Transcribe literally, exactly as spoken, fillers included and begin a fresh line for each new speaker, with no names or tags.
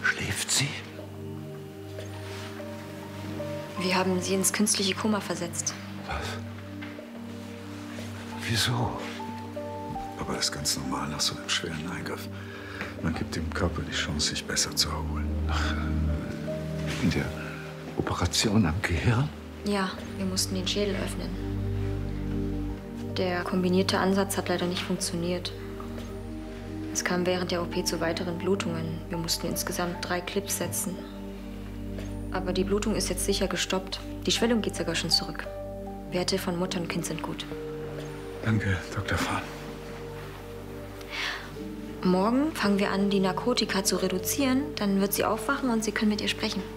Schläft sie?
Wir haben sie ins künstliche Koma versetzt.
Was? Wieso? Aber das ist ganz normal nach so einem schweren Eingriff. Man gibt dem Körper die Chance, sich besser zu erholen. Ach, wegen der Operation am Gehirn?
Ja, wir mussten den Schädel öffnen. Der kombinierte Ansatz hat leider nicht funktioniert. Es kam während der O P zu weiteren Blutungen. Wir mussten insgesamt drei Clips setzen. Aber die Blutung ist jetzt sicher gestoppt. Die Schwellung geht sogar schon zurück. Werte von Mutter und Kind sind gut.
Danke, Doktor Fahn.
Morgen fangen wir an, die Narkotika zu reduzieren. Dann wird sie aufwachen und Sie können mit ihr sprechen.